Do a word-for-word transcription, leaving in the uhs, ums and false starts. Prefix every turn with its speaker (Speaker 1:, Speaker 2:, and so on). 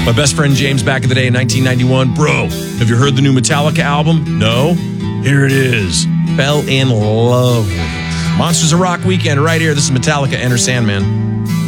Speaker 1: My best friend James back in the day in nineteen ninety-one. Bro, have you heard the new Metallica album? No? Here it is. Fell in love with it. Monsters of Rock weekend right here. This is Metallica, Enter Sandman.